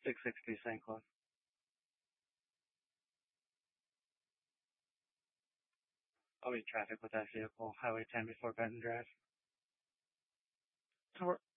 660 St. Clair. I'll be traffic with that vehicle. Highway 10 before Benton Drive.